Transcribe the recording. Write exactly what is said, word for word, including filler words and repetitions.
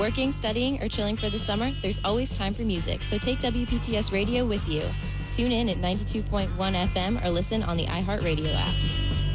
Working, studying, or chilling for the summer, there's always time for music, so take W P T S Radio with you. Tune in at ninety-two point one F M or listen on the iHeartRadio app.